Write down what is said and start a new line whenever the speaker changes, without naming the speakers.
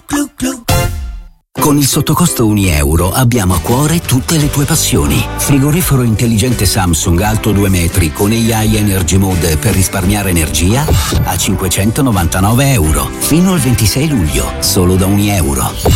Con il sottocosto €1 abbiamo a cuore tutte le tue passioni. Frigorifero intelligente Samsung alto 2 metri con AI Energy Mode per risparmiare energia a €599. Fino al 26 luglio, solo da €1.